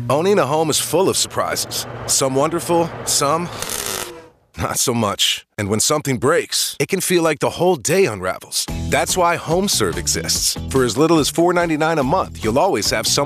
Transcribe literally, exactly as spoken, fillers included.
Owning a home is full of surprises. Some wonderful, some not so much. And when something breaks, it can feel like the whole day unravels. That's why HomeServe exists. For as little as four dollars and ninety-nine cents a month, you'll always have some